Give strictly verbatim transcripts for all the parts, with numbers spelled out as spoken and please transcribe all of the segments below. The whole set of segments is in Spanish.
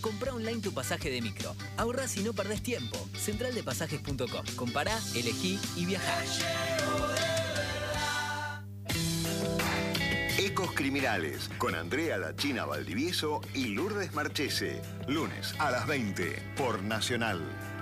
Comprá online tu pasaje de micro. Ahorrás y no perdés tiempo. central de pasajes punto com. Compará, elegí y viajá. Ecos Criminales, con Andrea La China Valdivieso y Lourdes Marchese. Lunes a las veinte, por Nacional.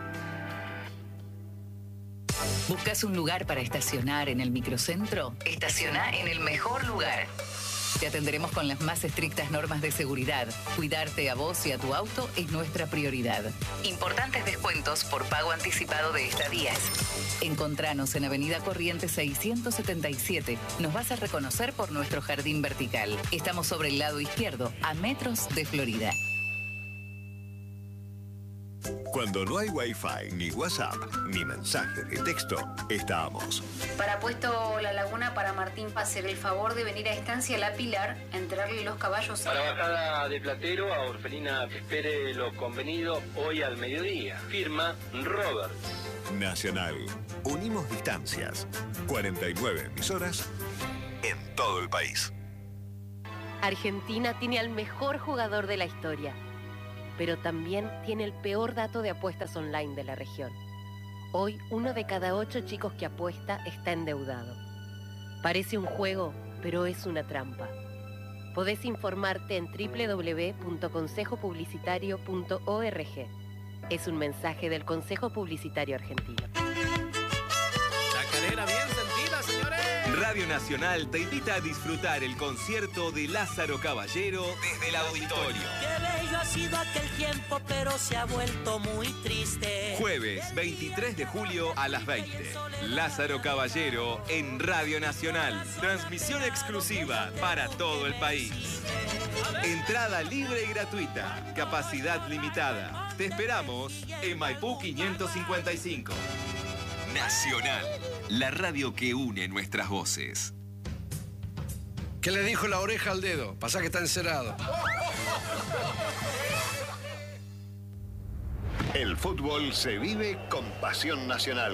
¿Buscas un lugar para estacionar en el microcentro? Estaciona en el mejor lugar. Te atenderemos con las más estrictas normas de seguridad. Cuidarte a vos y a tu auto es nuestra prioridad. Importantes descuentos por pago anticipado de estadías. Encontranos en Avenida Corrientes seiscientos setenta y siete. Nos vas a reconocer por nuestro jardín vertical. Estamos sobre el lado izquierdo, a metros de Florida. Cuando no hay Wi-Fi, ni WhatsApp, ni mensaje de texto, estamos. Para Puesto La Laguna, para Martín, hacer el favor de venir a Estancia La Pilar, entrarle los caballos. Para bajada de Platero, a Orfelina que espere lo convenido hoy al mediodía. Firma Robert. Nacional. Unimos distancias. cuarenta y nueve emisoras en todo el país. Argentina tiene al mejor jugador de la historia, pero también tiene el peor dato de apuestas online de la región. Hoy, uno de cada ocho chicos que apuesta está endeudado. Parece un juego, pero es una trampa. Podés informarte en doble u doble u doble u punto consejo publicitario punto org. Es un mensaje del Consejo Publicitario Argentino. Chacarera bien sentida, señores. Radio Nacional te invita a disfrutar el concierto de Lázaro Caballero desde el auditorio. Qué bello ha sido aquel tiempo, pero se ha vuelto muy triste. Jueves veintitrés de julio a las veinte. Lázaro Caballero en Radio Nacional. Transmisión exclusiva para todo el país. Entrada libre y gratuita. Capacidad limitada. Te esperamos en Maipú quinientos cincuenta y cinco. Nacional, la radio que une nuestras voces. ¿Qué le dijo la oreja al dedo? Pasa que está encerado. El fútbol se vive con pasión nacional.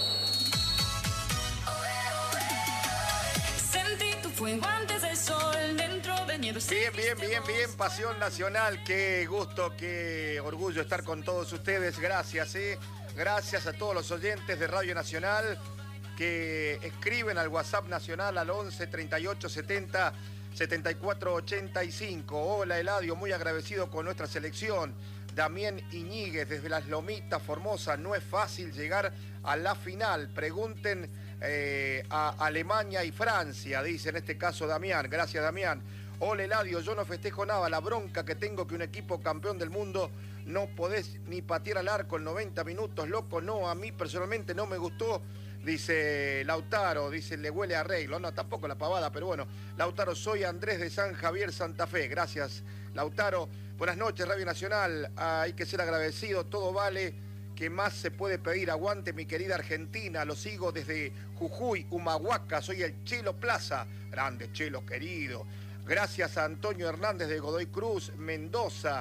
Sentí tu fuego antes del sol dentro de nieve. Bien, bien, bien, bien, pasión nacional. Qué gusto, qué orgullo estar con todos ustedes. Gracias, ¿eh? Gracias a todos los oyentes de Radio Nacional que escriben al WhatsApp Nacional al once, treinta y ocho, setenta, setenta y cuatro, ochenta y cinco. Hola, Eladio, muy agradecido con nuestra selección. Damián Iñiguez desde Las Lomitas, Formosa. No es fácil llegar a la final. Pregunten eh, a Alemania y Francia, dice en este caso Damián. Gracias, Damián. Hola, Eladio, yo no festejo nada. La bronca que tengo que un equipo campeón del mundo no podés ni patear al arco en noventa minutos, loco. No, a mí personalmente no me gustó, dice Lautaro, dice le huele a arreglo. No, tampoco la pavada, pero bueno. Lautaro, soy Andrés de San Javier, Santa Fe. Gracias, Lautaro. Buenas noches, Radio Nacional. Ah, hay que ser agradecido, todo vale. ¿Qué más se puede pedir? Aguante, mi querida Argentina. Lo sigo desde Jujuy, Humahuaca. Soy el Chelo Plaza. Grande Chelo, querido. Gracias a Antonio Hernández de Godoy Cruz, Mendoza.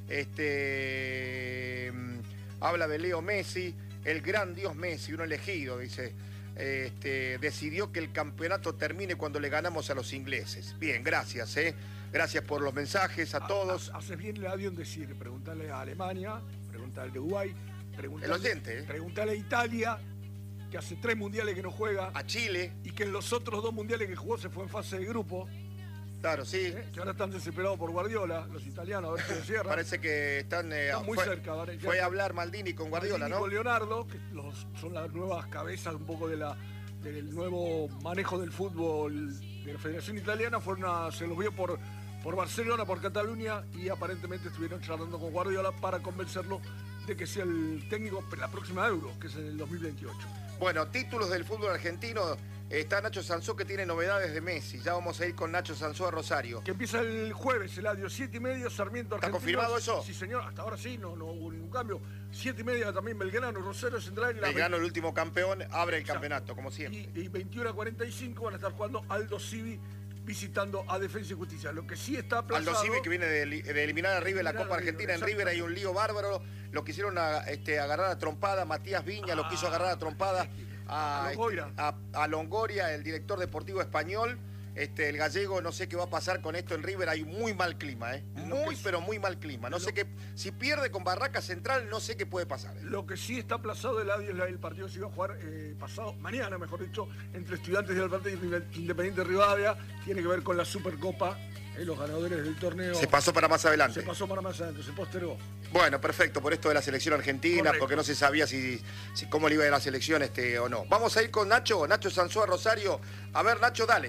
Este habla de Leo Messi, el gran Dios Messi, uno elegido, dice. Este, decidió que el campeonato termine cuando le ganamos a los ingleses. Bien, gracias, ¿eh? Gracias por los mensajes a todos. Haces bien, Eladio, en decir, preguntarle a Alemania, preguntarle a Uruguay, preguntarle, el oyente, ¿eh? preguntarle a Italia, que hace tres mundiales que no juega. A Chile. Y que en los otros dos mundiales que jugó se fue en fase de grupo. Claro, sí. ¿Eh? Que ahora están desesperados por Guardiola, los italianos, a ver si lo cierran. Parece que están, eh, están muy fue, cerca. ¿Vale? Fue a hablar Maldini con Guardiola, Maldini ¿no? Con Leonardo, que los, son las nuevas cabezas un poco de la, del nuevo manejo del fútbol de la Federación Italiana. Fueron a, se los vio por, por Barcelona, por Cataluña, y aparentemente estuvieron charlando con Guardiola para convencerlo de que sea el técnico en la próxima Euro, que es en el dos mil veintiocho. Bueno, títulos del fútbol argentino. Está Nacho Sansó, que tiene novedades de Messi. Ya vamos a ir con Nacho Sansó a Rosario. Que empieza el jueves, Eladio, siete y media, Sarmiento Argentino. ¿Está confirmado eso? Sí, señor, hasta ahora sí, no, no hubo ningún cambio. Siete y media también Belgrano, Rosario Central. Belgrano, el último campeón, abre el Exacto. campeonato, como siempre. Y, y veintiuno a cuarenta y cinco van a estar jugando Aldo Civi visitando a Defensa y Justicia. Lo que sí está aplazado... Aldo Civi, que viene de, de eliminar a River en la Copa Argentina. En River hay un lío bárbaro. Lo quisieron a, este, agarrar a trompada. Matías Viña ah, lo quiso agarrar a trompada. A, a, Longoria. Este, a, a Longoria, el director deportivo español, Este, el gallego, no sé qué va a pasar con esto en River, hay muy mal clima, ¿eh? Muy, pero muy mal clima. No sé qué, si pierde con Barraca Central, no sé qué puede pasar. ¿eh? Lo que sí está aplazado el Eladio es el partido que se iba a jugar eh, pasado, mañana mejor dicho, entre Estudiantes de Alberta y Independiente Rivadavia, tiene que ver con la Supercopa, eh, los ganadores del torneo. Se pasó para más adelante. Se pasó para más adelante, se postergó. Bueno, perfecto, por esto de la selección argentina, Correcto. Porque no se sabía si, si cómo le iba a ir a la selección este, o no. Vamos a ir con Nacho, Nacho Sanzoa Rosario. A ver, Nacho, dale.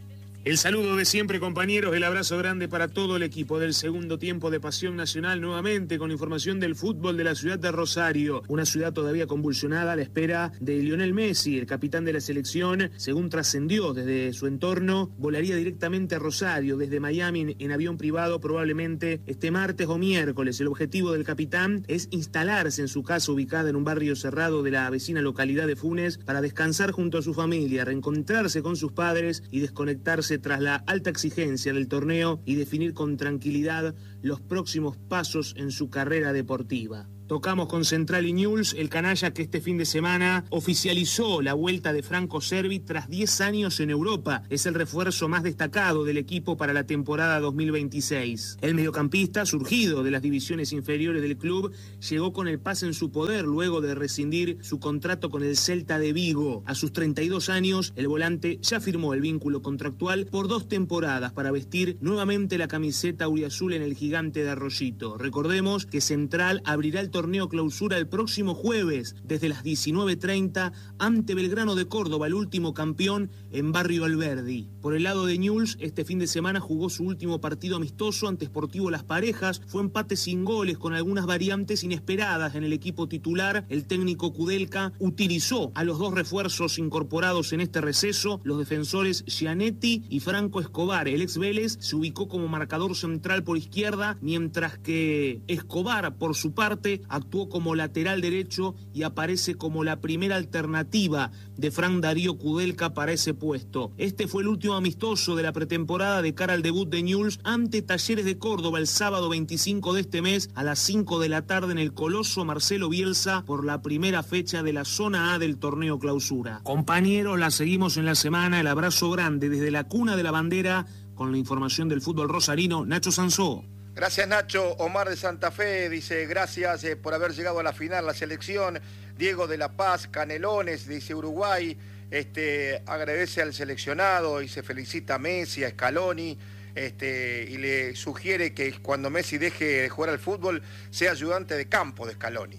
El saludo de siempre, compañeros, el abrazo grande para todo el equipo del segundo tiempo de Pasión Nacional, nuevamente con información del fútbol de la ciudad de Rosario, una ciudad todavía convulsionada a la espera de Lionel Messi, el capitán de la selección, según trascendió desde su entorno, volaría directamente a Rosario, desde Miami en avión privado, probablemente este martes o miércoles. El objetivo del capitán es instalarse en su casa ubicada en un barrio cerrado de la vecina localidad de Funes para descansar junto a su familia, reencontrarse con sus padres y desconectarse tras la alta exigencia del torneo y definir con tranquilidad los próximos pasos en su carrera deportiva. Tocamos con Central y Newell's, el canalla que este fin de semana oficializó la vuelta de Franco Cervi tras diez años en Europa. Es el refuerzo más destacado del equipo para la temporada dos mil veintiséis. El mediocampista, surgido de las divisiones inferiores del club, llegó con el pase en su poder luego de rescindir su contrato con el Celta de Vigo. A sus treinta y dos años, el volante ya firmó el vínculo contractual por dos temporadas para vestir nuevamente la camiseta auriazul en el Gigante de Arroyito. Recordemos que Central abrirá el torneo clausura el próximo jueves desde las diecinueve treinta ante Belgrano de Córdoba, el último campeón en Barrio Alberdi. Por el lado de Newell's, este fin de semana jugó su último partido amistoso ante Sportivo Las Parejas. Fue empate sin goles con algunas variantes inesperadas en el equipo titular. El técnico Kudelka utilizó a los dos refuerzos incorporados en este receso, los defensores Gianetti y Franco Escobar. El ex Vélez se ubicó como marcador central por izquierda, mientras que Escobar, por su parte, actuó como lateral derecho y aparece como la primera alternativa de Fran Darío Kudelka para ese puesto. Este fue el último amistoso de la pretemporada de cara al debut de Newell's ante Talleres de Córdoba el sábado veinticinco de este mes a las cinco de la tarde en el Coloso Marcelo Bielsa por la primera fecha de la zona A del torneo clausura. Compañeros, la seguimos en la semana. El abrazo grande desde la cuna de la bandera con la información del fútbol rosarino, Nacho Sanzó. Gracias, Nacho. Omar de Santa Fe dice, gracias eh, por haber llegado a la final, la selección. Diego de La Paz, Canelones, dice Uruguay, este, agradece al seleccionado y se felicita a Messi, a Scaloni, este, y le sugiere que cuando Messi deje de jugar al fútbol sea ayudante de campo de Scaloni.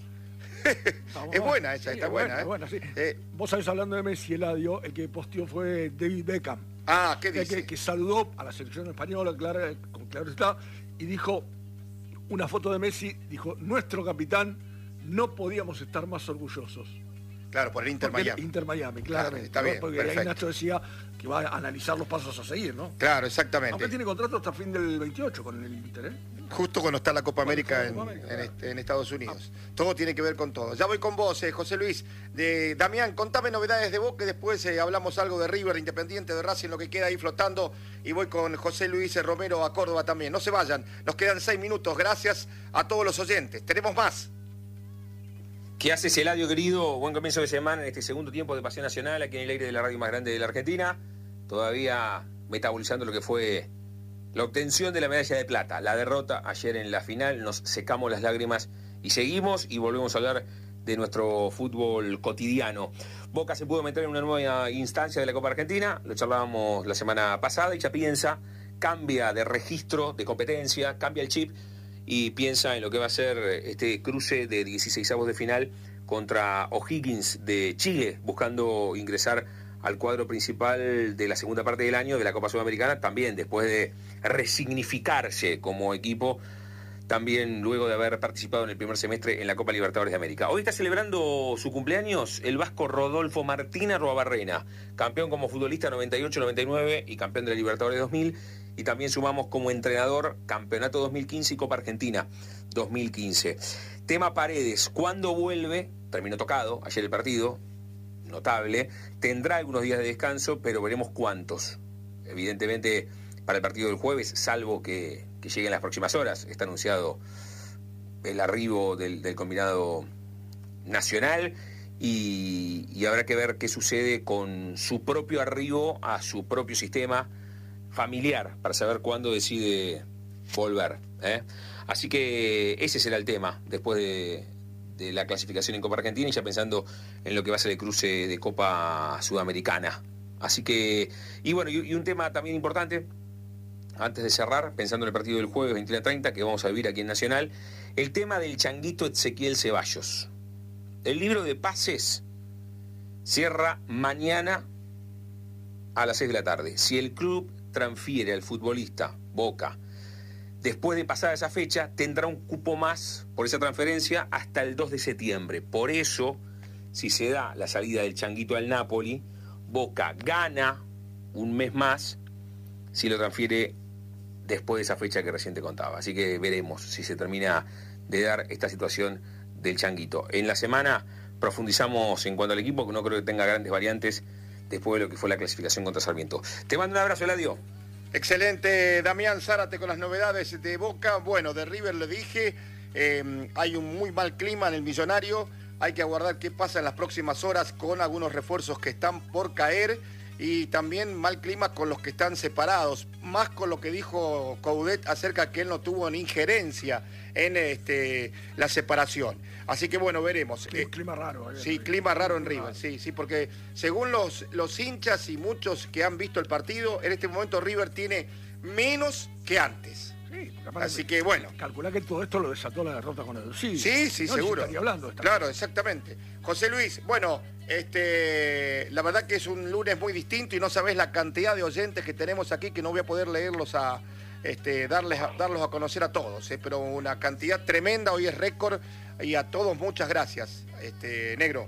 Es buena esa, sí, está es buena. buena, ¿eh? buena, sí. eh, Vos sabés, hablando de Messi, Eladio, el que posteó fue David Beckham. Ah, ¿qué dice? Que, que saludó a la selección española, claro, con claro está, y dijo una foto de Messi, dijo, nuestro capitán, no podíamos estar más orgullosos. Claro, por el Inter Porque Miami. El Inter Miami, claramente. Claro, está bien, porque perfecto. ahí Nacho decía que va a analizar los pasos a seguir, ¿no? Claro, exactamente. Aunque tiene contrato hasta fin del veintiocho con el Inter, ¿eh? Justo cuando está la Copa América, en, Copa América, en, claro. este- en Estados Unidos. Todo tiene que ver con todo. Ya voy con vos, eh, José Luis. De Damián, contame novedades de Boca y después eh, hablamos algo de River, Independiente, de Racing, lo que queda ahí flotando. Y voy con José Luis Romero a Córdoba también. No se vayan, nos quedan seis minutos. Gracias a todos los oyentes. Tenemos más. ¿Qué haces, Eladio, querido? Buen comienzo de semana en este segundo tiempo de Pasión Nacional, aquí en el aire de la radio más grande de la Argentina. Todavía metabolizando lo que fue la obtención de la medalla de plata. La derrota ayer en la final, nos secamos las lágrimas y seguimos y volvemos a hablar de nuestro fútbol cotidiano. Boca se pudo meter en una nueva instancia de la Copa Argentina, lo charlábamos la semana pasada, y ya piensa, cambia de registro, de competencia, cambia el chip y piensa en lo que va a ser este cruce de dieciseisavos de final contra O'Higgins de Chile, buscando ingresar al cuadro principal de la segunda parte del año de la Copa Sudamericana, también después de resignificarse como equipo, también luego de haber participado en el primer semestre en la Copa Libertadores de América. Hoy está celebrando su cumpleaños el vasco Rodolfo Martín Arruabarrena, campeón como futbolista noventa y ocho noventa y nueve y campeón de la Libertadores dos mil, y también sumamos como entrenador Campeonato dos mil quince y Copa Argentina dos mil quince. Tema Paredes, ¿cuándo vuelve? Terminó tocado ayer el partido, notable, tendrá algunos días de descanso, pero veremos cuántos. Evidentemente, para el partido del jueves, salvo que, que llegue en las próximas horas, está anunciado el arribo del, del combinado nacional y, y habrá que ver qué sucede con su propio arribo a su propio sistema, familiar para saber cuándo decide volver. ¿eh? Así que ese será el tema después de, de la clasificación en Copa Argentina y ya pensando en lo que va a ser el cruce de Copa Sudamericana. Así que, y bueno, y, y un tema también importante, antes de cerrar, pensando en el partido del jueves veintiuno a treinta que vamos a vivir aquí en Nacional, el tema del changuito Ezequiel Ceballos. El libro de pases cierra mañana a las seis de la tarde. Si el club transfiere al futbolista Boca después de pasada esa fecha, tendrá un cupo más por esa transferencia hasta el dos de septiembre. Por eso, si se da la salida del changuito al Napoli, Boca gana un mes más si lo transfiere después de esa fecha que recién te contaba. Así que veremos si se termina de dar esta situación del changuito. En la semana profundizamos en cuanto al equipo, que no creo que tenga grandes variantes después de lo que fue la clasificación contra Sarmiento. Te mando un abrazo, Eladio. Excelente, Damián Zárate con las novedades de Boca. Bueno, de River le dije, eh, hay un muy mal clima en el Millonario. Hay que aguardar qué pasa en las próximas horas con algunos refuerzos que están por caer. Y también mal clima con los que están separados, más con lo que dijo Coudet acerca que él no tuvo ni injerencia en este, la separación. Así que bueno, veremos. Clima, eh, clima raro. Eh, sí, clima raro en River, sí, sí, porque según los, los hinchas y muchos que han visto el partido, en este momento River tiene menos que antes. Sí, así que bueno. Calcular que todo esto lo desató la derrota con el sí. Sí, sí, no, seguro. Estaría hablando esta claro, cosa. Exactamente. José Luis, bueno, este, la verdad que es un lunes muy distinto y no sabés la cantidad de oyentes que tenemos aquí que no voy a poder leerlos a este, darles a, darlos a conocer a todos, ¿eh? Pero una cantidad tremenda, hoy es récord y a todos muchas gracias, este, Negro.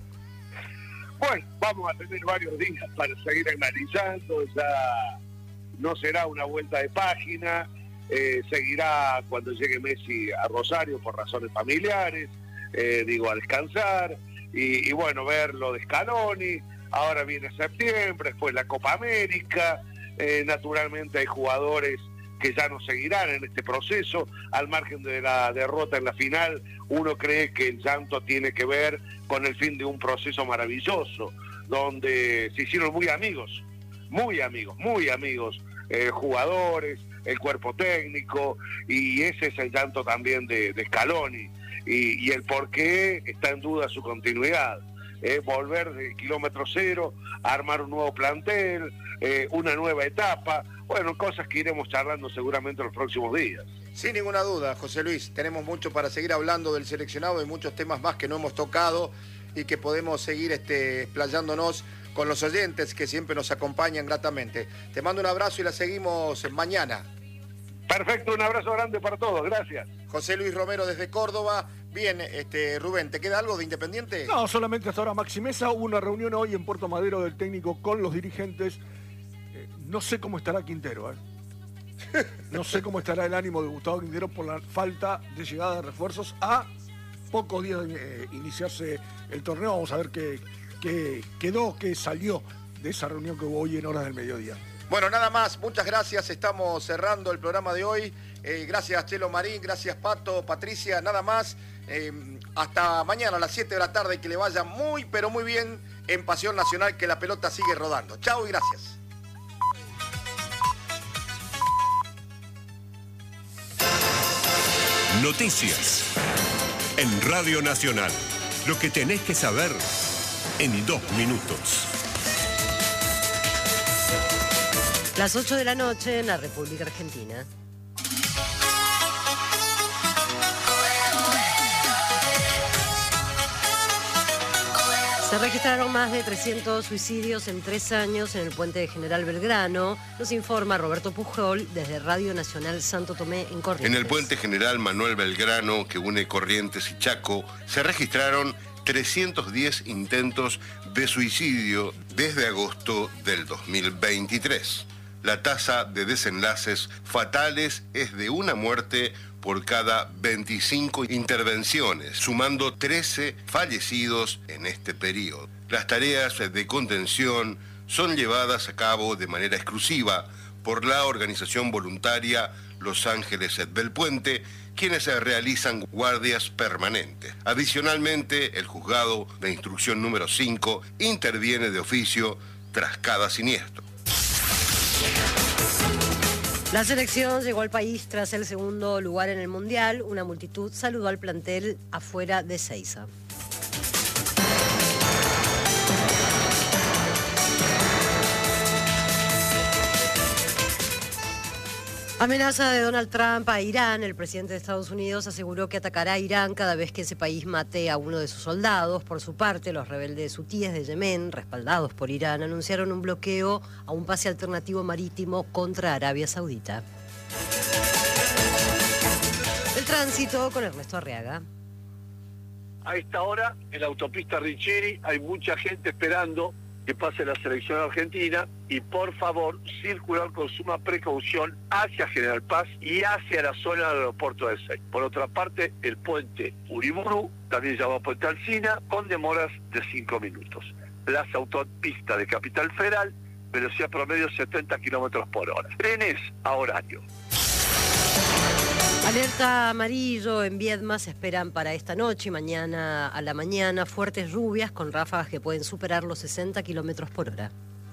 Bueno, vamos a tener varios días para seguir analizando, ya no será una vuelta de página. Eh, seguirá cuando llegue Messi a Rosario por razones familiares, eh, digo, a descansar, y, y bueno, ver lo de Scaloni. Ahora viene septiembre, después la Copa América, eh, naturalmente hay jugadores que ya no seguirán en este proceso, al margen de la derrota en la final. Uno cree que el llanto tiene que ver con el fin de un proceso maravilloso, donde se hicieron muy amigos, muy amigos, muy amigos, eh, jugadores, el cuerpo técnico, y ese es el llanto también de, de Scaloni, y, y el por qué está en duda su continuidad. Eh, volver de kilómetro cero, armar un nuevo plantel, eh, una nueva etapa, bueno, cosas que iremos charlando seguramente en los próximos días. Sin ninguna duda, José Luis, tenemos mucho para seguir hablando del seleccionado y muchos temas más que no hemos tocado y que podemos seguir este, explayándonos con los oyentes que siempre nos acompañan gratamente. Te mando un abrazo y la seguimos mañana. Perfecto, un abrazo grande para todos, gracias. José Luis Romero desde Córdoba. Bien, este, Rubén, ¿te queda algo de Independiente? No, solamente hasta ahora Maxi Mesa. Hubo una reunión hoy en Puerto Madero del técnico con los dirigentes. Eh, no sé cómo estará Quintero, ¿eh? No sé cómo estará el ánimo de Gustavo Quintero por la falta de llegada de refuerzos a pocos días de eh, iniciarse el torneo. Vamos a ver qué, qué quedó, qué salió de esa reunión que hubo hoy en horas del mediodía. Bueno, nada más, muchas gracias, estamos cerrando el programa de hoy. Eh, gracias Chelo Marín, gracias Pato, Patricia, nada más. Eh, hasta mañana a las siete de la tarde, que le vaya muy, pero muy bien en Pasión Nacional, que la pelota sigue rodando. Chao y gracias. Noticias en Radio Nacional. Lo que tenés que saber en dos minutos. Las ocho de la noche en la República Argentina. Se registraron más de trescientos suicidios en tres años en el puente de General Belgrano, nos informa Roberto Pujol desde Radio Nacional Santo Tomé en Corrientes. En el puente General Manuel Belgrano, que une Corrientes y Chaco, se registraron trescientos diez intentos de suicidio desde agosto del dos mil veintitrés. La tasa de desenlaces fatales es de una muerte por cada veinticinco intervenciones, sumando trece fallecidos en este periodo. Las tareas de contención son llevadas a cabo de manera exclusiva por la organización voluntaria Los Ángeles del Puente, quienes realizan guardias permanentes. Adicionalmente, el juzgado de instrucción número cinco interviene de oficio tras cada siniestro. La selección llegó al país tras el segundo lugar en el Mundial. Una multitud saludó al plantel afuera de Ezeiza. Amenaza de Donald Trump a Irán. El presidente de Estados Unidos aseguró que atacará a Irán cada vez que ese país mate a uno de sus soldados. Por su parte, los rebeldes hutíes de Yemen, respaldados por Irán, anunciaron un bloqueo a un pase alternativo marítimo contra Arabia Saudita. El tránsito con Ernesto Arriaga. A esta hora, en la autopista Riccieri, hay mucha gente esperando que pase la selección argentina y por favor circular con suma precaución hacia General Paz y hacia la zona del aeropuerto de Ezeiza. Por otra parte, el puente Uriburu, también llamado Puente Alsina, con demoras de cinco minutos. Las autopistas de Capital Federal, velocidad promedio setenta kilómetros por hora. Trenes a horario. Alerta amarillo en Viedma se esperan para esta noche y mañana a la mañana fuertes lluvias con ráfagas que pueden superar los sesenta kilómetros por hora.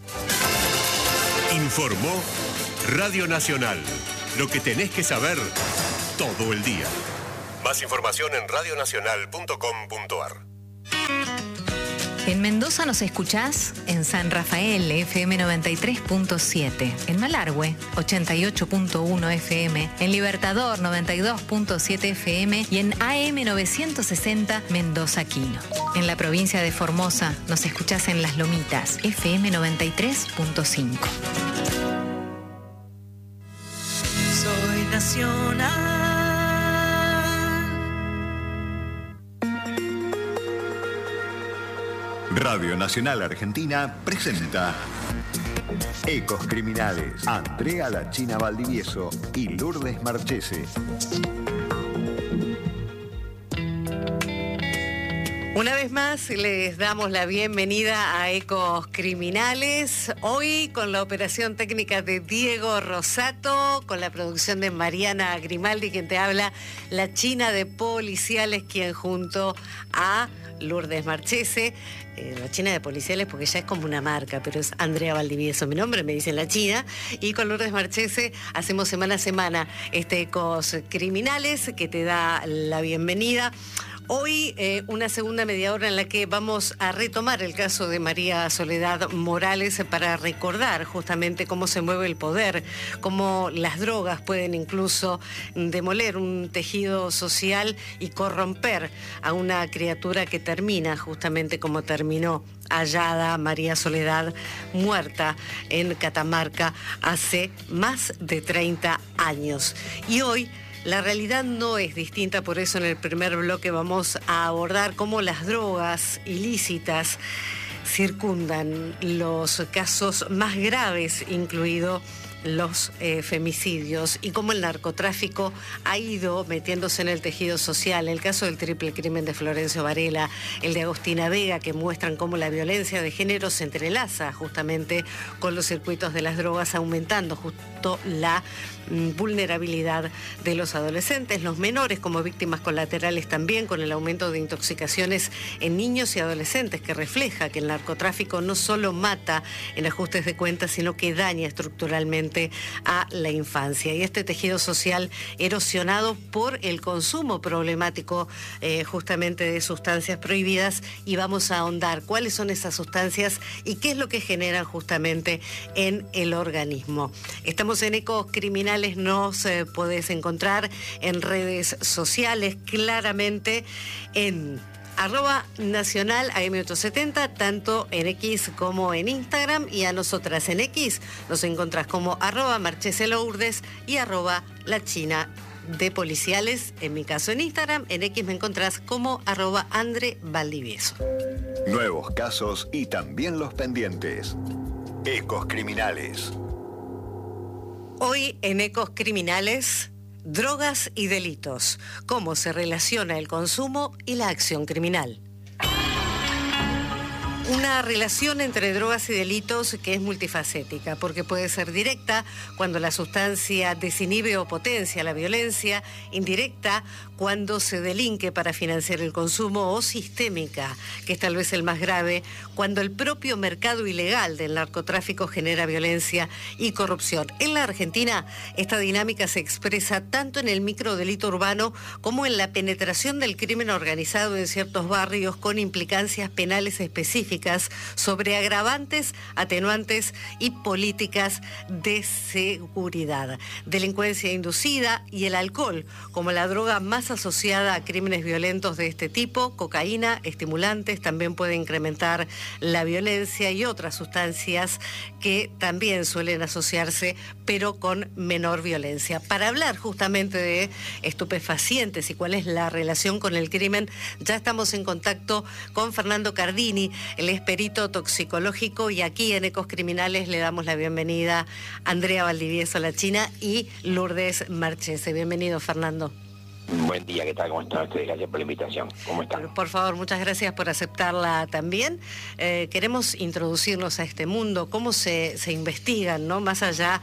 Informó Radio Nacional. Lo que tenés que saber todo el día. Más información en radio nacional punto com punto a r. En Mendoza nos escuchás en San Rafael, F M noventa y tres punto siete. En Malargüe, ochenta y ocho punto uno F M. En Libertador, noventa y dos punto siete F M. Y en A M novecientos sesenta, Mendoza Quino. En la provincia de Formosa nos escuchás en Las Lomitas, F M noventa y tres punto cinco. Soy nacional. Radio Nacional Argentina presenta Ecos Criminales. Andrea La China Valdivieso y Lourdes Marchese. Una vez más les damos la bienvenida a Ecos Criminales, hoy con la operación técnica de Diego Rosato, con la producción de Mariana Grimaldi, quien te habla, La China de Policiales, quien junto a Lourdes Marchese, eh, La China de Policiales porque ya es como una marca, pero es Andrea Valdivieso mi nombre, me dicen La China, y con Lourdes Marchese hacemos semana a semana este Ecos Criminales que te da la bienvenida. Hoy eh, una segunda media hora en la que vamos a retomar el caso de María Soledad Morales para recordar justamente cómo se mueve el poder, cómo las drogas pueden incluso demoler un tejido social y corromper a una criatura que termina justamente como terminó hallada María Soledad muerta en Catamarca hace más de treinta años. Y hoy la realidad no es distinta, por eso en el primer bloque vamos a abordar cómo las drogas ilícitas circundan los casos más graves, incluido los eh, femicidios, y cómo el narcotráfico ha ido metiéndose en el tejido social. El caso del triple crimen de Florencio Varela, el de Agostina Vega, que muestran cómo la violencia de género se entrelaza justamente con los circuitos de las drogas, aumentando justo la mm, vulnerabilidad de los adolescentes, los menores como víctimas colaterales también, con el aumento de intoxicaciones en niños y adolescentes, que refleja que el narcotráfico no solo mata en ajustes de cuentas, sino que daña estructuralmente a la infancia. Y este tejido social erosionado por el consumo problemático eh, justamente de sustancias prohibidas, y vamos a ahondar cuáles son esas sustancias y qué es lo que generan justamente en el organismo. Estamos en Ecos Criminales, nos eh, podés encontrar en redes sociales, claramente en arroba nacional A M ochocientos setenta, tanto en X como en Instagram, y a nosotras en X nos encontrás como arroba Marchese Lourdes y arroba La China de Policiales, en mi caso en Instagram. En X me encontrás como arroba Andre Valdivieso. Nuevos casos y también los pendientes. Ecos Criminales. Hoy en Ecos Criminales, drogas y delitos, cómo se relaciona el consumo y la acción criminal. Una relación entre drogas y delitos que es multifacética, porque puede ser directa cuando la sustancia desinhibe o potencia la violencia, indirecta cuando se delinque para financiar el consumo, o sistémica, que es tal vez el más grave, cuando el propio mercado ilegal del narcotráfico genera violencia y corrupción. En la Argentina, esta dinámica se expresa tanto en el microdelito urbano como en la penetración del crimen organizado en ciertos barrios con implicancias penales específicas sobre agravantes, atenuantes y políticas de seguridad. Delincuencia inducida y el alcohol como la droga más asociada a crímenes violentos de este tipo. Cocaína, estimulantes, también puede incrementar la violencia, y otras sustancias que también suelen asociarse pero con menor violencia. Para hablar justamente de estupefacientes y cuál es la relación con el crimen, ya estamos en contacto con Fernando Cardini. Él es perito toxicológico, y aquí en Ecos Criminales le damos la bienvenida a Andrea Valdivieso, la China, y Lourdes Marchese. Bienvenido, Fernando. Buen día, ¿qué tal? ¿Cómo están ustedes? Gracias por la invitación. ¿Cómo están? Por favor, muchas gracias por aceptarla también. Eh, queremos introducirnos a este mundo, cómo se, se investigan, ¿no? Más allá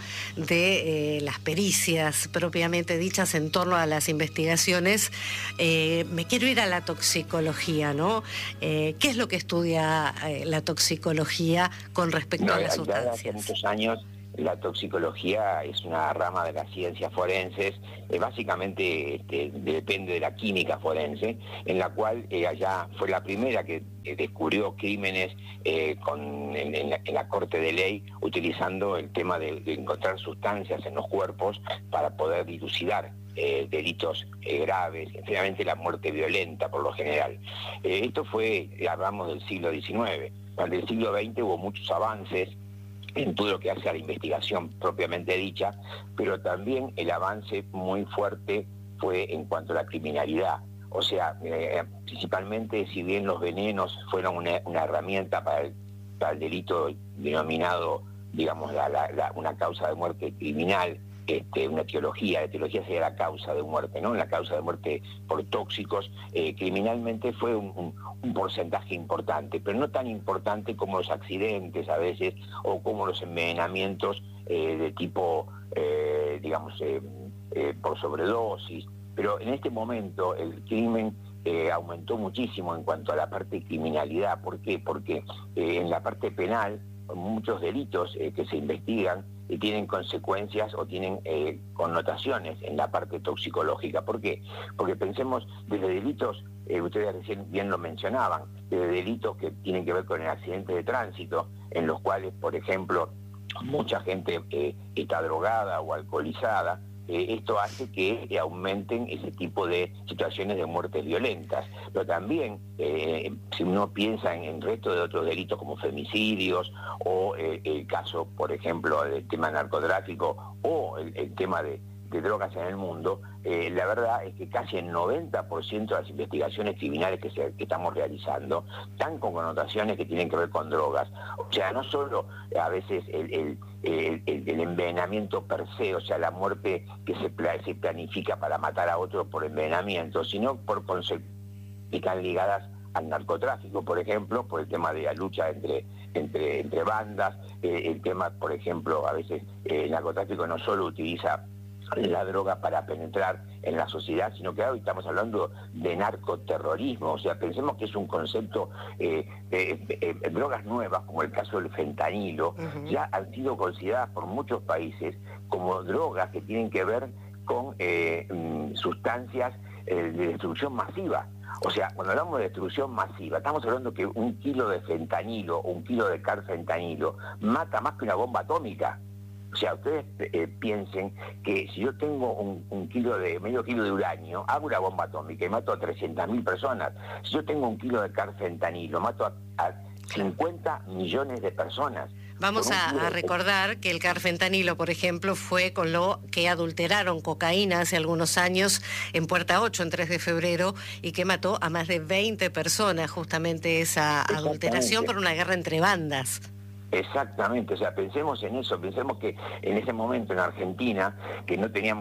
de eh, las pericias propiamente dichas en torno a las investigaciones. Eh, me quiero ir a la toxicología, ¿no? Eh, ¿Qué es lo que estudia eh, la toxicología con respecto no, a las ya sustancias? Hace muchos años la toxicología es una rama de las ciencias forenses, eh, básicamente este, depende de la química forense, en la cual eh, allá fue la primera que eh, descubrió crímenes eh, con, en, en, la, en la Corte de Ley, utilizando el tema de, de encontrar sustancias en los cuerpos para poder dilucidar Eh, delitos eh, graves, finalmente la muerte violenta por lo general. Eh, esto fue, hablamos del siglo diecinueve. Durante el siglo veinte hubo muchos avances en todo lo que hace a la investigación propiamente dicha, pero también el avance muy fuerte fue en cuanto a la criminalidad. O sea, eh, principalmente, si bien los venenos fueron una, una herramienta para el, para el delito denominado, digamos, la, la, la, una causa de muerte criminal, Este, una etiología, la etiología sería la causa de muerte, ¿no? La causa de muerte por tóxicos, eh, criminalmente fue un, un, un porcentaje importante, pero no tan importante como los accidentes a veces, o como los envenenamientos eh, de tipo, eh, digamos, eh, eh, por sobredosis. Pero en este momento el crimen eh, aumentó muchísimo en cuanto a la parte de criminalidad. ¿Por qué? Porque eh, en la parte penal, muchos delitos eh, que se investigan y tienen consecuencias o tienen eh, connotaciones en la parte toxicológica. ¿Por qué? Porque pensemos desde delitos, eh, ustedes recién bien lo mencionaban, desde delitos que tienen que ver con el accidente de tránsito, en los cuales, por ejemplo, mucha gente eh, está drogada o alcoholizada. Eh, esto hace que eh, aumenten ese tipo de situaciones de muertes violentas. Pero también, eh, si uno piensa en el resto de otros delitos como femicidios, o eh, el caso, por ejemplo, del tema narcotráfico, o el, el tema de, de drogas en el mundo, eh, la verdad es que casi el noventa por ciento de las investigaciones criminales que, se, que estamos realizando están con connotaciones que tienen que ver con drogas. O sea, no solo a veces el, el, el, el, el envenenamiento per se, o sea, la muerte que se, se planifica para matar a otro por envenenamiento, sino por consecuencias que están ligadas al narcotráfico, por ejemplo, por el tema de la lucha entre entre, entre bandas, eh, el tema, por ejemplo, a veces eh, el narcotráfico no solo utiliza la droga para penetrar en la sociedad, sino que hoy estamos hablando de narcoterrorismo. O sea, pensemos que es un concepto, eh, eh, eh, drogas nuevas, como el caso del fentanilo, uh-huh. ya han sido consideradas por muchos países como drogas que tienen que ver con eh, sustancias eh, de destrucción masiva. O sea, cuando hablamos de destrucción masiva, estamos hablando que un kilo de fentanilo o un kilo de carfentanilo mata más que una bomba atómica. O sea, ustedes eh, piensen que si yo tengo un, un kilo de, medio kilo de uranio, hago una bomba atómica y mato a trescientas mil personas. Si yo tengo un kilo de carfentanilo, mato a, a cincuenta millones de personas. Vamos a, a recordar que el carfentanilo, por ejemplo, fue con lo que adulteraron cocaína hace algunos años en Puerta ocho, en tres de febrero, y que mató a más de veinte personas, justamente esa adulteración por una guerra entre bandas. Exactamente, o sea, pensemos en eso, pensemos que en ese momento en Argentina, que no teníamos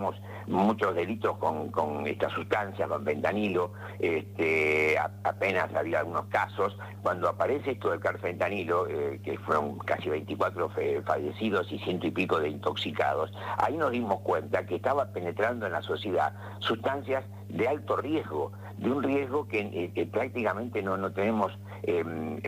muchos delitos con, con estas sustancias, con fentanilo, este, a, apenas había algunos casos. Cuando aparece esto del carfentanilo, eh, que fueron casi veinticuatro fe, fallecidos y ciento y pico de intoxicados, ahí nos dimos cuenta que estaba penetrando en la sociedad sustancias de alto riesgo, de un riesgo que, eh, que prácticamente no, no tenemos eh,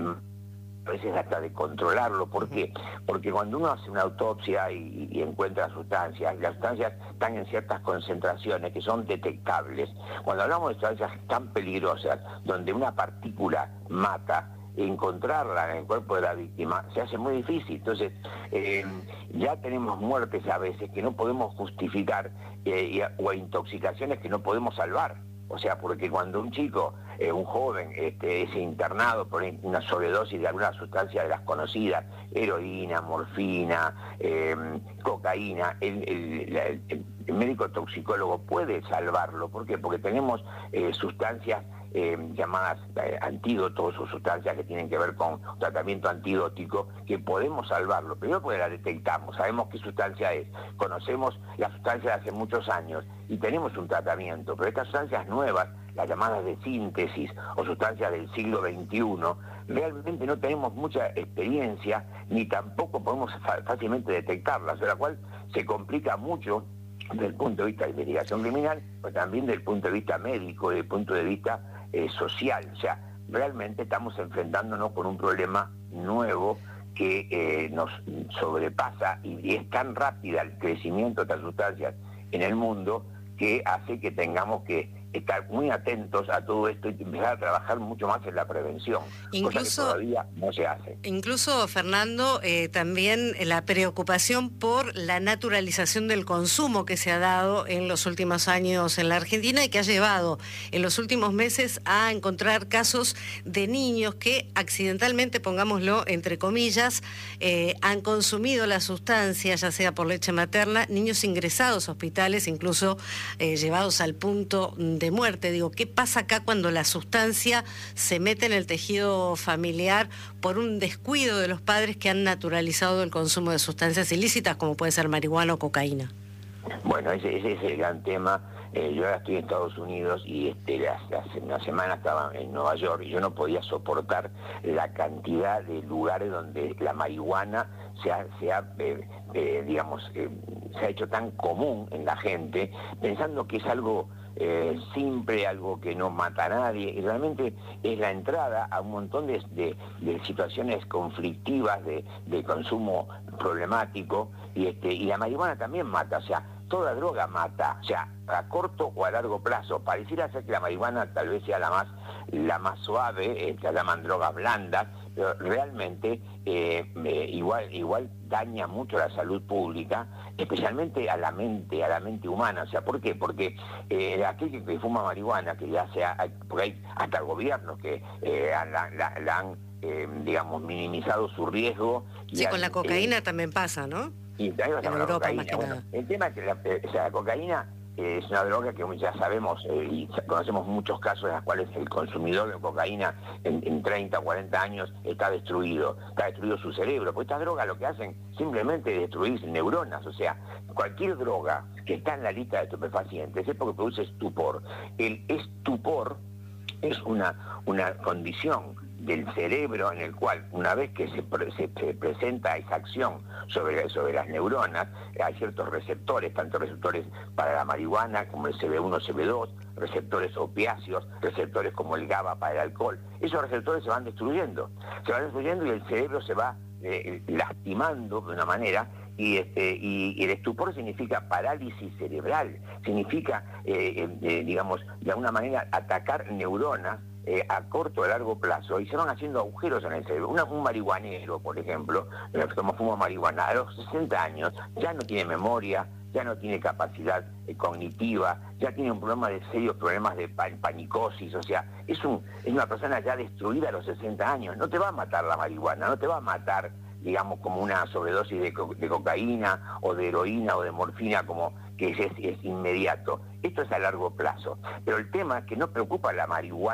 a veces hasta de controlarlo. ¿Por qué? Porque cuando uno hace una autopsia y, y encuentra sustancias, las sustancias están en ciertas concentraciones que son detectables. Cuando hablamos de sustancias tan peligrosas, donde una partícula mata, encontrarla en el cuerpo de la víctima se hace muy difícil. Entonces, eh, ya tenemos muertes a veces que no podemos justificar eh, y, o intoxicaciones que no podemos salvar. O sea, porque cuando un chico, eh, un joven, este, es internado por una sobredosis de alguna sustancia de las conocidas, heroína, morfina, eh, cocaína, el, el, el, el médico toxicólogo puede salvarlo. ¿Por qué? Porque tenemos eh, sustancias eh, llamadas eh, antídotos o sustancias que tienen que ver con tratamiento antidótico, que podemos salvarlo. Primero porque la detectamos, sabemos qué sustancia es, conocemos la sustancia de hace muchos años y tenemos un tratamiento, pero estas sustancias nuevas, las llamadas de síntesis o sustancias del siglo veintiuno, realmente no tenemos mucha experiencia ni tampoco podemos fácilmente detectarlas, de la cual se complica mucho desde el punto de vista de investigación criminal, pero también desde el punto de vista médico, desde el punto de vista eh, social. O sea, realmente estamos enfrentándonos con un problema nuevo que eh, nos sobrepasa y, y es tan rápida el crecimiento de estas sustancias en el mundo que hace que tengamos que estar muy atentos a todo esto y empezar a trabajar mucho más en la prevención, incluso, cosa que todavía no se hace. Incluso, Fernando, eh, también la preocupación por la naturalización del consumo que se ha dado en los últimos años en la Argentina y que ha llevado en los últimos meses a encontrar casos de niños que accidentalmente, pongámoslo entre comillas, eh, han consumido la sustancia, ya sea por leche materna, niños ingresados a hospitales, incluso eh, llevados al punto de muerte. Digo, ¿qué pasa acá cuando la sustancia se mete en el tejido familiar por un descuido de los padres que han naturalizado el consumo de sustancias ilícitas como puede ser marihuana o cocaína? Bueno, ese, ese es el gran tema. Eh, yo ahora estoy en Estados Unidos y este, hace una semana estaba en Nueva York y yo no podía soportar la cantidad de lugares donde la marihuana se ha, se ha eh, eh, digamos, eh, se ha hecho tan común en la gente, pensando que es algo Eh, simple, algo que no mata a nadie, y realmente es la entrada a un montón de, de, de situaciones conflictivas, de, de consumo problemático, y, este, y la marihuana también mata, o sea, toda droga mata, o sea, a corto o a largo plazo. Pareciera ser que la marihuana tal vez sea la más, la más suave, eh, la llaman drogas blandas, pero realmente eh, eh, igual, igual daña mucho la salud pública, especialmente a la mente, a la mente humana. O sea, ¿por qué? Porque eh, aquel que, que fuma marihuana, que ya sea, porque hay hasta gobiernos que eh, la, la, la han, eh, digamos, minimizado su riesgo. Sí, han, con la cocaína eh, también pasa, ¿no? Y también pasa con la Europa, cocaína. Bueno, el tema es que la, eh, o sea, la cocaína eh, es una droga que ya sabemos eh, y conocemos muchos casos en los cuales el consumidor de cocaína en, en treinta o cuarenta años está destruido, está destruido su cerebro, porque estas drogas lo que hacen simplemente es destruir neuronas. O sea, cualquier droga que está en la lista de estupefacientes es porque produce estupor. El estupor es una, una condición del cerebro en el cual, una vez que se, pre se, se presenta esa acción sobre, sobre las neuronas, hay ciertos receptores, tanto receptores para la marihuana como el C B uno, C B dos, receptores opiáceos, receptores como el GABA para el alcohol. Esos receptores se van destruyendo, se van destruyendo y el cerebro se va eh, lastimando de una manera. Y, este, y, y el estupor significa parálisis cerebral, significa, eh, eh, digamos, de alguna manera atacar neuronas eh, a corto o a largo plazo y se van haciendo agujeros en el cerebro. Una, un marihuanero, por ejemplo, como fuma marihuana, a los sesenta años ya no tiene memoria, ya no tiene capacidad eh, cognitiva, ya tiene un problema de serios problemas de pan, panicosis, o sea, es, un, es una persona ya destruida a los sesenta años. No te va a matar la marihuana, no te va a matar, digamos, como una sobredosis de, co de cocaína o de heroína o de morfina, como que es, es inmediato. Esto es a largo plazo. Pero el tema es que no preocupa la marihuana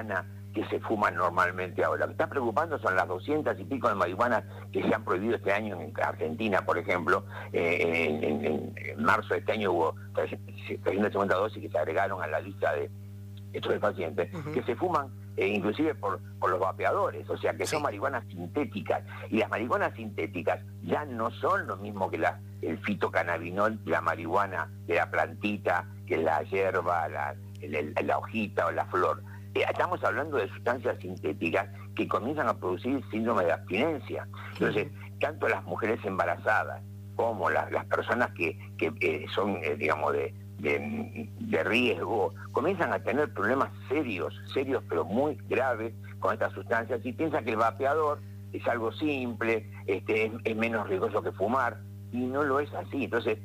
que se fuman normalmente ahora. Lo que está preocupando son las doscientas y pico de marihuanas que se han prohibido este año en Argentina, por ejemplo. Eh, en, en, en, en marzo de este año hubo trescientas cincuenta dosis que se agregaron a la lista de estupefacientes, uh-huh. que se fuman eh, inclusive por, por los vapeadores, o sea que sí. son marihuanas sintéticas. Y las marihuanas sintéticas ya no son lo mismo que la, el fitocannabinol, la marihuana de la plantita, que la hierba, la, el, la hojita o la flor. Estamos hablando de sustancias sintéticas que comienzan a producir síndrome de abstinencia. Entonces, tanto las mujeres embarazadas como las, las personas que, que eh, son, eh, digamos, de, de, de riesgo, comienzan a tener problemas serios, serios pero muy graves con estas sustancias y piensan que el vapeador es algo simple, este, es, es menos riesgoso que fumar, y no lo es así. Entonces,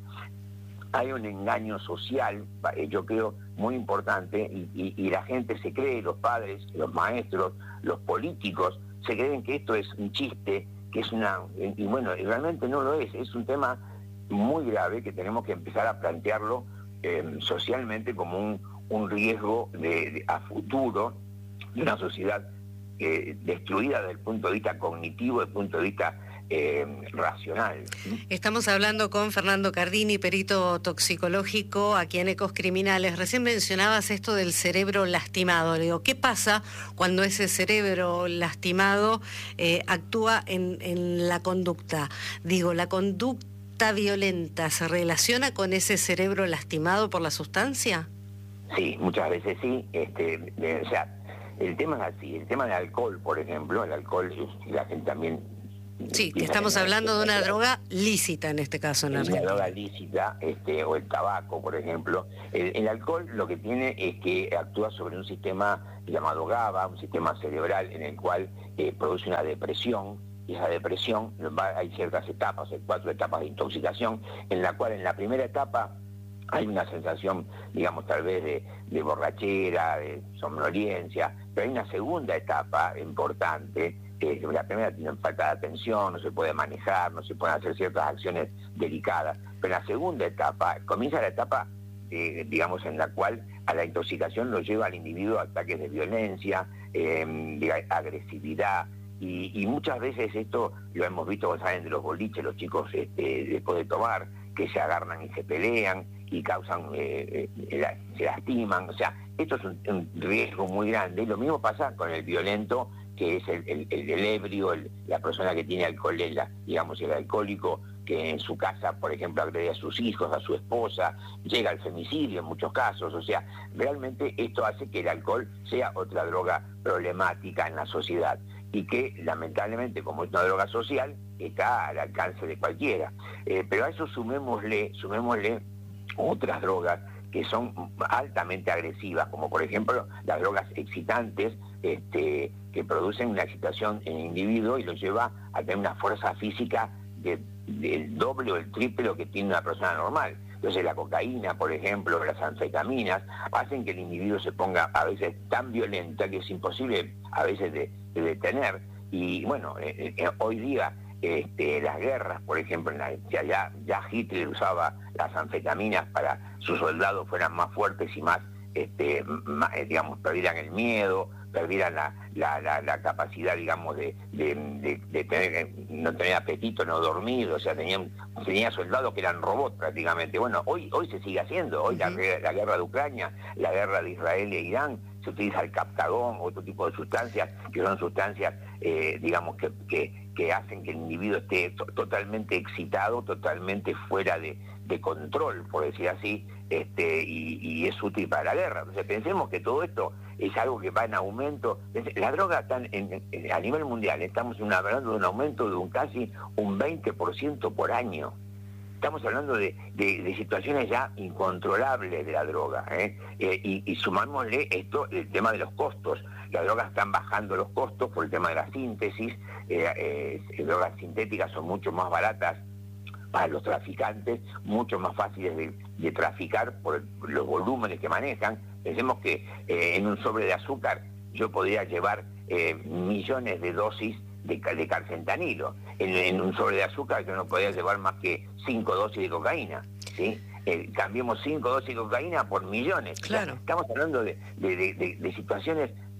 hay un engaño social, yo creo, muy importante, y, y, y la gente se cree, los padres, los maestros, los políticos, se creen que esto es un chiste, que es una... Y bueno, realmente no lo es, es un tema muy grave que tenemos que empezar a plantearlo eh, socialmente como un, un riesgo de, de, a futuro de una sociedad eh, destruida desde el punto de vista cognitivo, desde el punto de vista Eh, racional. Estamos hablando con Fernando Cardini, perito toxicológico aquí en Ecos Criminales. Recién mencionabas esto del cerebro lastimado. Le digo, ¿qué pasa cuando ese cerebro lastimado eh, actúa en, en la conducta? Digo, ¿la conducta violenta se relaciona con ese cerebro lastimado por la sustancia? Sí, muchas veces sí. Este, eh, o sea, el tema es así. El tema del alcohol, por ejemplo, el alcohol, la gente también... Sí, que estamos hablando de una droga lícita en este caso. En la una droga lícita, este, o el tabaco, por ejemplo. El, el alcohol lo que tiene es que actúa sobre un sistema llamado GABA, un sistema cerebral en el cual eh, produce una depresión, y esa depresión, va, hay ciertas etapas, hay cuatro etapas de intoxicación, en la cual en la primera etapa hay una sensación, digamos, tal vez de, de borrachera, de somnolencia, pero hay una segunda etapa importante. La primera tiene falta de atención, no se puede manejar, no se pueden hacer ciertas acciones delicadas. Pero en la segunda etapa, comienza la etapa, eh, digamos, en la cual a la intoxicación lo lleva al individuo a ataques de violencia, eh, de agresividad, y, y muchas veces esto lo hemos visto, como saben, de los boliches, los chicos este, después de tomar, que se agarran y se pelean y causan, eh, eh, se lastiman. O sea, esto es un, un riesgo muy grande. Y lo mismo pasa con el violento, que es el, el, el, el ebrio, el, la persona que tiene alcoholela, digamos, el alcohólico que en su casa, por ejemplo, agrede a sus hijos, a su esposa, llega al femicidio en muchos casos. O sea, realmente esto hace que el alcohol sea otra droga problemática en la sociedad y que, lamentablemente, como es una droga social, está al alcance de cualquiera. Eh, pero a eso sumémosle, sumémosle otras drogas que son altamente agresivas, como por ejemplo las drogas excitantes, este, que producen una excitación en el individuo y lo lleva a tener una fuerza física de, del doble o el triple lo que tiene una persona normal. Entonces la cocaína, por ejemplo, las anfetaminas, hacen que el individuo se ponga a veces tan violenta que es imposible a veces de, de detener. Y bueno, eh, eh, hoy día este, las guerras, por ejemplo, en la, ya, ya Hitler usaba las anfetaminas para que sus soldados fueran más fuertes y más, este, más, digamos, perdieran el miedo, perdieran la, la, la, la capacidad, digamos, de, de, de, de tener, no tener apetito, no dormir. O sea, tenían, tenía soldados que eran robots prácticamente. Bueno, hoy hoy se sigue haciendo. Hoy uh-huh. la, la guerra de Ucrania, la guerra de Israel e Irán, se utiliza el captagón, otro tipo de sustancias, que son sustancias, eh, digamos, que, que, que hacen que el individuo esté to- totalmente excitado, totalmente fuera de, de control, por decir así, este, y, y es útil para la guerra. Entonces pensemos que todo esto es algo que va en aumento. Las drogas están en, en, a nivel mundial, estamos hablando de un aumento de un casi un veinte por ciento por año. Estamos hablando de, de, de situaciones ya incontrolables de la droga, ¿eh? Eh, y, y sumámosle esto, el tema de los costos. Las drogas están bajando los costos por el tema de la síntesis. Eh, eh, drogas sintéticas son mucho más baratas para los traficantes, mucho más fáciles de, de traficar por los volúmenes que manejan. Pensemos que eh, en un sobre de azúcar yo podría llevar eh, millones de dosis de, de carfentanilo. En, en un sobre de azúcar yo no podía llevar más que cinco dosis de cocaína, ¿sí? Eh, cambiemos cinco dosis de cocaína por millones. Claro. O sea, estamos hablando de, de, de, de, de situaciones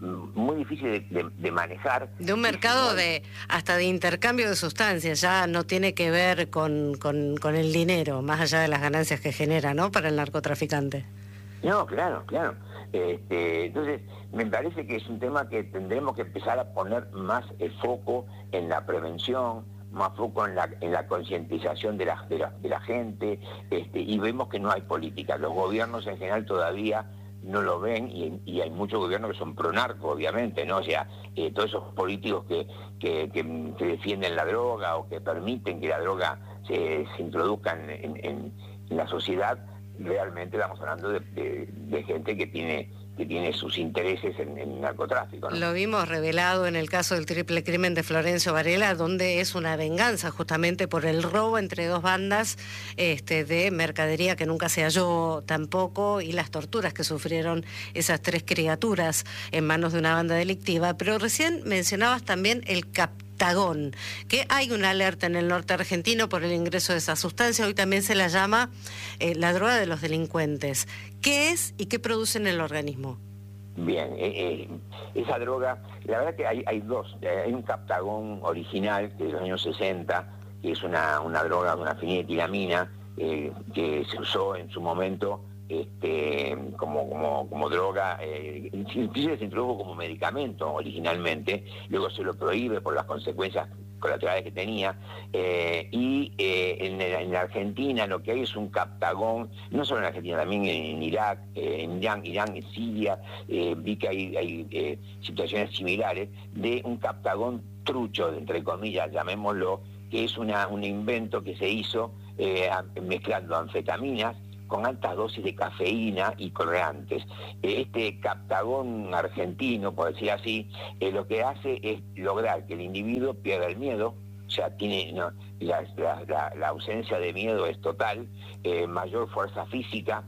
muy difícil de, de, de manejar. De un mercado de hasta de intercambio de sustancias, ya no tiene que ver con, con, con el dinero, más allá de las ganancias que genera, ¿no?, para el narcotraficante. No, claro, claro. Este, entonces, me parece que es un tema que tendremos que empezar a poner más el foco en la prevención, más foco en la, en la concientización de la, de, la, de la gente, este, y vemos que no hay política. Los gobiernos en general todavía no lo ven, y, y hay muchos gobiernos que son pro-narco, obviamente, ¿no? O sea, eh, todos esos políticos que, que, que, que defienden la droga o que permiten que la droga se, se introduzca en, en, en la sociedad, realmente estamos hablando de, de, de gente que tiene que tiene sus intereses en el narcotráfico, ¿no? Lo vimos revelado en el caso del triple crimen de Florencio Varela, donde es una venganza justamente por el robo entre dos bandas este, de mercadería que nunca se halló tampoco, y las torturas que sufrieron esas tres criaturas en manos de una banda delictiva. Pero recién mencionabas también el captagón, que hay una alerta en el norte argentino por el ingreso de esa sustancia. Hoy también se la llama eh, la droga de los delincuentes. ¿Qué es y qué produce en el organismo? Bien, eh, eh, esa droga, la verdad que hay, hay dos. Hay un captagón original de los años sesenta, que es una, una droga, una feniletilamina, eh, que se usó en su momento este, como, como, como droga, eh, inclusive se introdujo como medicamento originalmente, luego se lo prohíbe por las consecuencias colaterales que tenía, eh, y eh, en, en la Argentina lo que hay es un captagón, no solo en Argentina, también en, en Irak, eh, en Irán, Irán, en Siria, eh, vi que hay, hay eh, situaciones similares, de un captagón trucho, entre comillas, llamémoslo, que es una, un invento que se hizo eh, mezclando anfetaminas con altas dosis de cafeína y colorantes. Este captagón argentino, por decir así, eh, lo que hace es lograr que el individuo pierda el miedo, o sea, tiene no, la, la, la, la ausencia de miedo es total, eh, mayor fuerza física,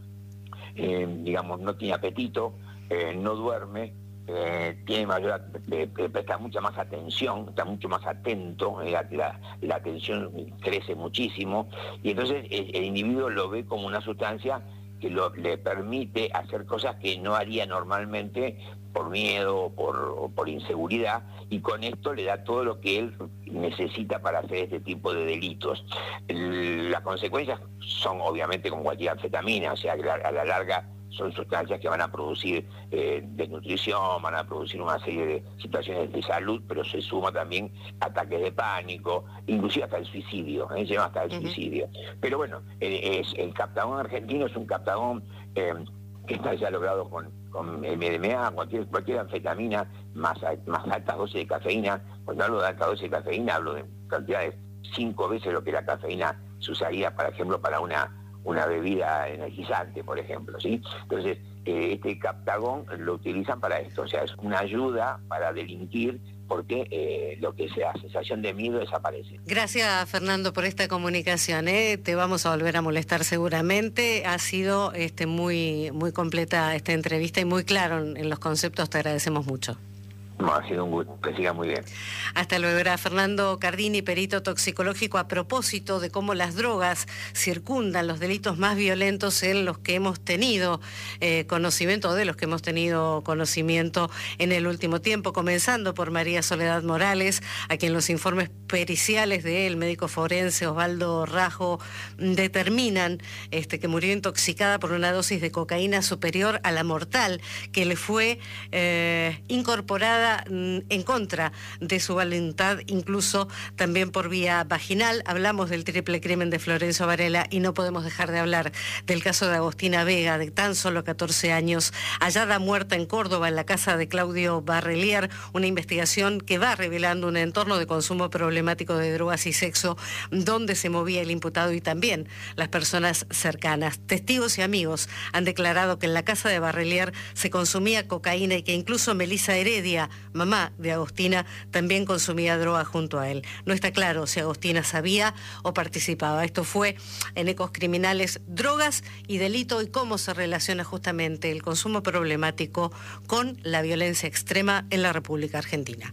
eh, digamos, no tiene apetito, eh, no duerme, Eh, tiene mayor, eh, presta mucha más atención, está mucho más atento, eh, la, la, la atención crece muchísimo, y entonces el, el individuo lo ve como una sustancia que lo, le permite hacer cosas que no haría normalmente por miedo o por, o por inseguridad, y con esto le da todo lo que él necesita para hacer este tipo de delitos. El, las consecuencias son obviamente como cualquier anfetamina, o sea, que a la larga son sustancias que van a producir eh, desnutrición, van a producir una serie de situaciones de salud, pero se suma también ataques de pánico, inclusive hasta el suicidio, ¿eh? Lleva hasta el uh-huh. suicidio. Pero bueno, eh, es, el captagón argentino es un captagón eh, que está ya logrado con, con M D M A, cualquier, cualquier anfetamina, más, más altas dosis de cafeína. Cuando hablo de altas dosis de cafeína, hablo de cantidades cinco veces lo que la cafeína se usaría, por ejemplo, para una una bebida energizante, por ejemplo, ¿sí? Entonces, eh, este captagón lo utilizan para esto, o sea, es una ayuda para delinquir, porque eh, lo que sea sensación de miedo desaparece. Gracias, Fernando, por esta comunicación, ¿eh? Te vamos a volver a molestar seguramente. Ha sido este, muy, muy completa esta entrevista y muy claro en, en los conceptos. Te agradecemos mucho. No, ha sido un gusto, que siga muy bien. Hasta luego. Era Fernando Cardini, perito toxicológico, a propósito de cómo las drogas circundan los delitos más violentos en los que hemos tenido eh, conocimiento, de los que hemos tenido conocimiento en el último tiempo, comenzando por María Soledad Morales, a quien los informes periciales del médico forense Osvaldo Rajo determinan este, que murió intoxicada por una dosis de cocaína superior a la mortal que le fue eh, incorporada en contra de su voluntad, incluso también por vía vaginal. Hablamos del triple crimen de Florencio Varela y no podemos dejar de hablar del caso de Agostina Vega, de tan solo catorce años, hallada muerta en Córdoba, en la casa de Claudio Barrelier, una investigación que va revelando un entorno de consumo problemático de drogas y sexo, donde se movía el imputado y también las personas cercanas. Testigos y amigos han declarado que en la casa de Barrelier se consumía cocaína y que incluso Melissa Heredia, mamá de Agostina, también consumía droga junto a él. No está claro si Agostina sabía o participaba. Esto fue en Ecos Criminales, drogas y delito, y cómo se relaciona justamente el consumo problemático con la violencia extrema en la República Argentina.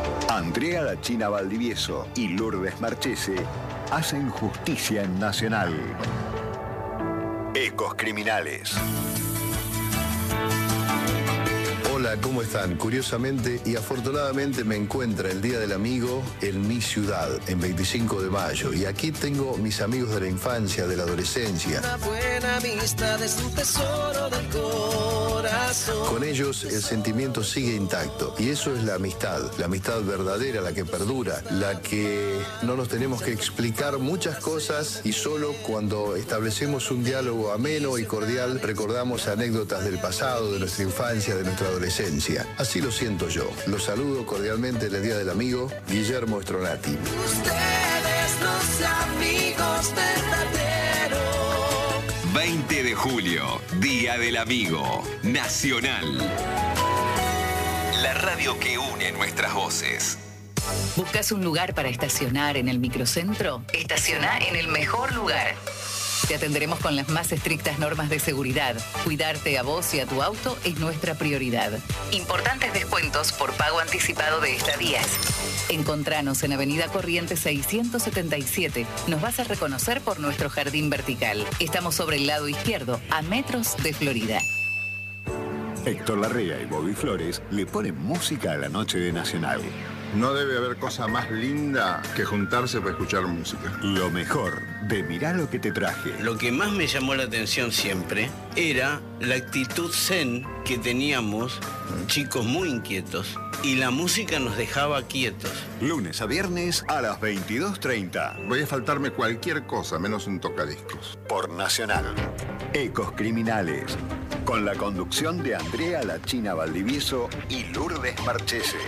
Andrea La China Valdivieso y Lourdes Marchese hacen justicia en Nacional. Ecos Criminales. Hola, Hola, ¿cómo están? Curiosamente y afortunadamente me encuentra el Día del Amigo en mi ciudad, en veinticinco de mayo. Y aquí tengo mis amigos de la infancia, de la adolescencia. Una buena amistad es un tesoro del corazón. Con ellos el sentimiento sigue intacto. Y eso es la amistad, la amistad verdadera, la que perdura, la que no nos tenemos que explicar muchas cosas y solo cuando establecemos un diálogo ameno y cordial recordamos anécdotas del pasado, de nuestra infancia, de nuestra adolescencia. Así lo siento yo. Los saludo cordialmente en el Día del Amigo, Guillermo Stronati. Ustedes los amigos verdaderos. veinte de julio, Día del Amigo, Nacional. La radio que une nuestras voces. ¿Buscas un lugar para estacionar en el microcentro? Estaciona en el mejor lugar. Te atenderemos con las más estrictas normas de seguridad. Cuidarte a vos y a tu auto es nuestra prioridad. Importantes descuentos por pago anticipado de estadías. Encontranos en Avenida Corrientes seiscientos setenta y siete. Nos vas a reconocer por nuestro jardín vertical. Estamos sobre el lado izquierdo, a metros de Florida. Héctor Larrea y Bobby Flores le ponen música a la noche de Nacional. No debe haber cosa más linda que juntarse para escuchar música. Lo mejor de Mirá lo que te traje. Lo que más me llamó la atención siempre era la actitud zen que teníamos, chicos muy inquietos, y la música nos dejaba quietos. Lunes a viernes a las veintidós treinta. Voy a faltarme cualquier cosa, menos un tocadiscos. Por Nacional. Ecos Criminales. Con la conducción de Andrea La China Valdivieso y Lourdes Marchese.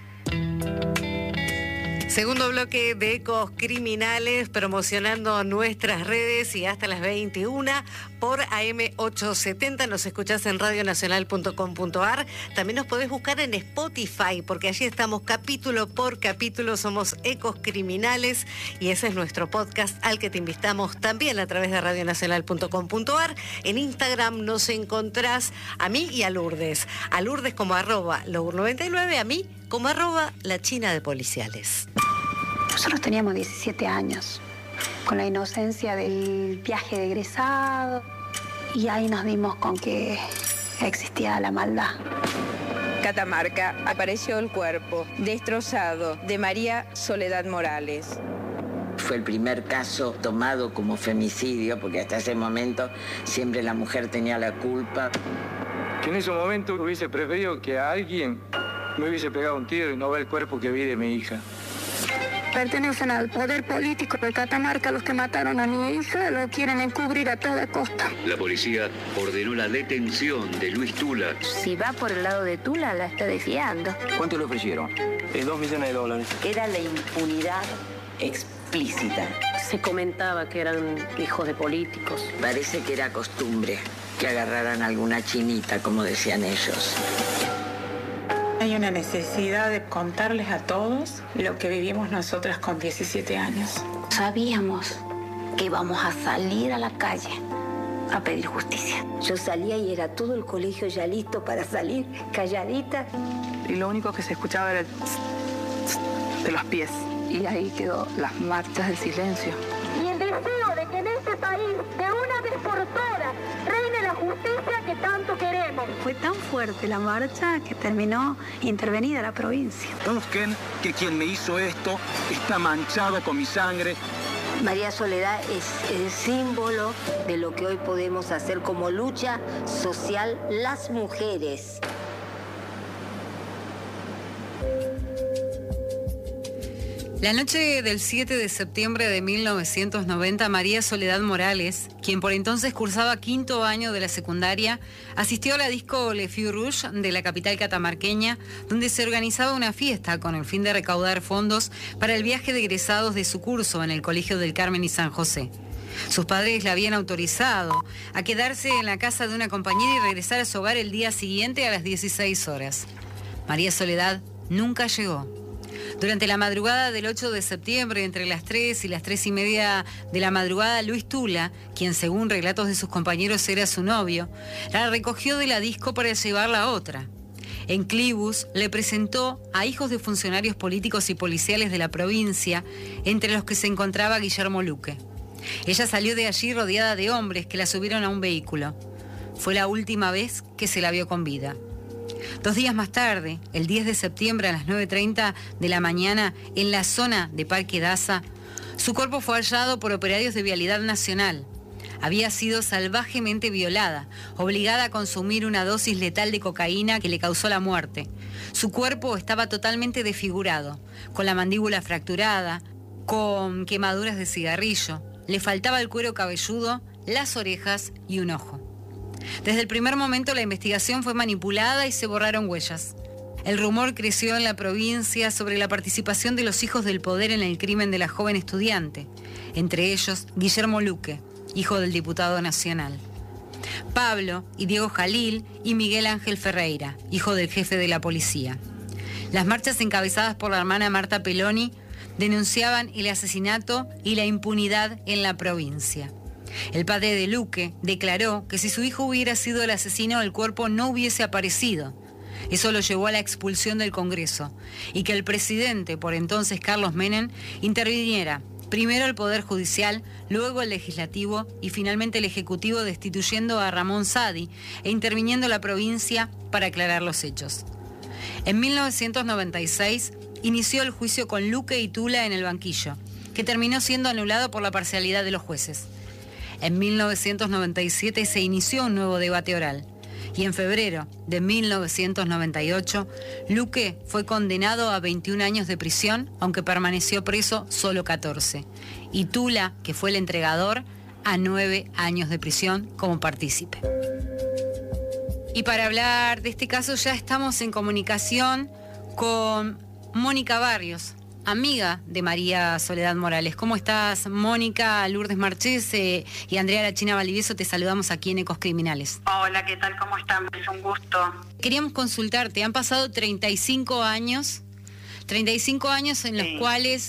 Segundo bloque de Ecos Criminales, promocionando nuestras redes y hasta las veintiuna por A M ochocientos setenta. Nos escuchás en radio nacional punto com punto a r. También nos podés buscar en Spotify, porque allí estamos capítulo por capítulo. Somos Ecos Criminales y ese es nuestro podcast al que te invitamos también a través de radio nacional punto com punto a r. En Instagram nos encontrás a mí y a Lourdes. A Lourdes como arroba lour noventa y nueve, a mí como arroba la China de Policiales. Nosotros teníamos diecisiete años, con la inocencia del viaje de egresado, y ahí nos dimos con que existía la maldad. Catamarca, apareció el cuerpo destrozado de María Soledad Morales. Fue el primer caso tomado como femicidio, porque hasta ese momento siempre la mujer tenía la culpa. Que en ese momento hubiese preferido que a alguien me hubiese pegado un tiro y no ver el cuerpo que vi de mi hija. Pertenecen al poder político de Catamarca. Los que mataron a mi hija lo quieren encubrir a toda costa. La policía ordenó la detención de Luis Tula. Si va por el lado de Tula, la está desviando. ¿Cuánto le ofrecieron? Eh, dos millones de dólares. Era la impunidad explícita. Se comentaba que eran hijos de políticos. Parece que era costumbre que agarraran alguna chinita, como decían ellos. Hay una necesidad de contarles a todos lo que vivimos nosotras con diecisiete años. Sabíamos que íbamos a salir a la calle a pedir justicia. Yo salía y era todo el colegio ya listo para salir, calladita. Y lo único que se escuchaba era el tss, tss de los pies. Y ahí quedó las marchas del silencio. Y el deseo de que en este país, de una vez por todas, reine la justicia que tanto queremos. Fue tan fuerte la marcha que terminó intervenida la provincia. Busquen que quien me hizo esto está manchado con mi sangre. María Soledad es el símbolo de lo que hoy podemos hacer como lucha social las mujeres. La noche del siete de septiembre de mil novecientos noventa, María Soledad Morales, quien por entonces cursaba quinto año de la secundaria, asistió a la disco Le Feu Rouge de la capital catamarqueña, donde se organizaba una fiesta con el fin de recaudar fondos para el viaje de egresados de su curso en el Colegio del Carmen y San José. Sus padres la habían autorizado a quedarse en la casa de una compañera y regresar a su hogar el día siguiente a las dieciséis horas. María Soledad nunca llegó. Durante la madrugada del ocho de septiembre, entre las tres y las tres y media de la madrugada, Luis Tula, quien según relatos de sus compañeros era su novio, la recogió de la disco para llevarla a otra. En Clibus le presentó a hijos de funcionarios políticos y policiales de la provincia, entre los que se encontraba Guillermo Luque. Ella salió de allí rodeada de hombres que la subieron a un vehículo. Fue la última vez que se la vio con vida. Dos días más tarde, el diez de septiembre a las nueve treinta de la mañana, en la zona de Parque Daza, su cuerpo fue hallado por operarios de Vialidad Nacional. Había sido salvajemente violada, obligada a consumir una dosis letal de cocaína que le causó la muerte. Su cuerpo estaba totalmente desfigurado, con la mandíbula fracturada, con quemaduras de cigarrillo. Le faltaba el cuero cabelludo, las orejas y un ojo. Desde el primer momento la investigación fue manipulada y se borraron huellas. El rumor creció en la provincia sobre la participación de los hijos del poder en el crimen de la joven estudiante, entre ellos Guillermo Luque, hijo del diputado nacional, Pablo y Diego Jalil y Miguel Ángel Ferreira, hijo del jefe de la policía. Las marchas encabezadas por la hermana Marta Peloni denunciaban el asesinato y la impunidad en la provincia. El padre de Luque declaró que si su hijo hubiera sido el asesino, el cuerpo no hubiese aparecido. Eso lo llevó a la expulsión del Congreso y que el presidente, por entonces Carlos Menem, interviniera primero el Poder Judicial, luego el Legislativo y finalmente el Ejecutivo, destituyendo a Ramón Sadi e interviniendo la provincia para aclarar los hechos. En mil novecientos noventa y seis inició el juicio con Luque y Tula en el banquillo, que terminó siendo anulado por la parcialidad de los jueces. En mil novecientos noventa y siete se inició un nuevo debate oral. Y en febrero de mil novecientos noventa y ocho, Luque fue condenado a veintiún años de prisión, aunque permaneció preso solo catorce. Y Tula, que fue el entregador, a nueve años de prisión como partícipe. Y para hablar de este caso ya estamos en comunicación con Mónica Barrios, amiga de María Soledad Morales. ¿Cómo estás, Mónica? Lourdes Marchese y Andrea La China Valdivieso, te saludamos aquí en Ecos Criminales. Hola, ¿qué tal? ¿Cómo están? Es un gusto. Queríamos consultarte, han pasado treinta y cinco años, treinta y cinco años en los sí. cuales